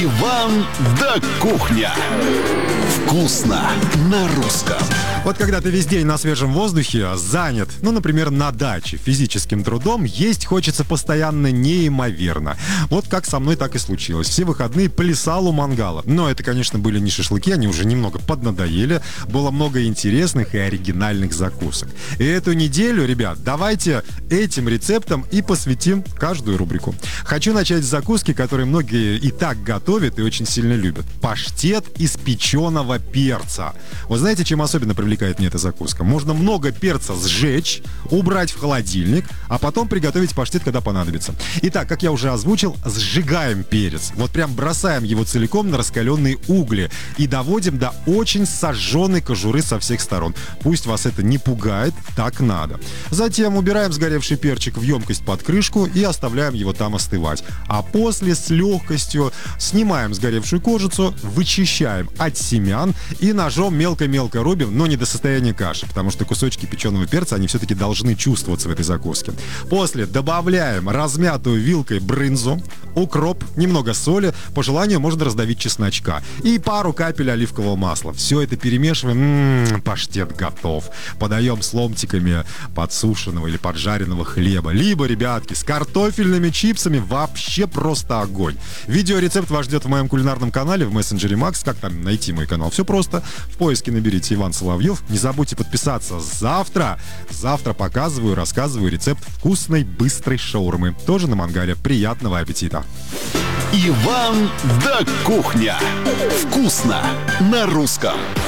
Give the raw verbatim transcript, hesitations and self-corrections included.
Иван да кухня. Вкусно на русском. Вот когда ты весь день на свежем воздухе, занят, ну, например, на даче, физическим трудом, есть хочется постоянно неимоверно. Вот как со мной так и случилось. Все выходные плясал у мангала. Но это, конечно, были не шашлыки, они уже немного поднадоели. Было много интересных и оригинальных закусок. И эту неделю, ребят, давайте этим рецептам и посвятим каждую рубрику. Хочу начать с закуски, которую многие и так готовят и очень сильно любят. Паштет из печеного перца. Вот знаете, чем особенно привлекает мне эта закуска? Можно много перца сжечь, убрать в холодильник, а потом приготовить паштет, когда понадобится. Итак, как я уже озвучил, сжигаем перец. Вот прям бросаем его целиком на раскаленные угли и доводим до очень сожженной кожуры со всех сторон. Пусть вас это не пугает, так надо. Затем убираем сгоревший перчик в емкость под крышку и оставляем его там остывать. А после с легкостью снимаем сгоревшую кожицу, вычищаем от семян и ножом мелко-мелко рубим, но не до состояния каши, потому что кусочки печеного перца, они все-таки должны чувствоваться в этой закуске. После добавляем размятую вилкой брынзу, укроп, немного соли, по желанию можно раздавить чесночка и пару капель оливкового масла. Все это перемешиваем, м-м, паштет готов. Подаем с ломтиками подсушенного или поджаренного хлеба. Либо, ребятки, с картофельными чипсами, вообще просто огонь. Видеорецепт вас ждет в моем кулинарном канале в мессенджере Макс. Как там найти мой канал? Все просто. В поиске наберите Иван Соловьев. Не забудьте подписаться. Завтра, завтра показываю, рассказываю рецепт вкусной, быстрой шаурмы. Тоже на мангале. Приятного аппетита. Иван да кухня. Вкусно на русском.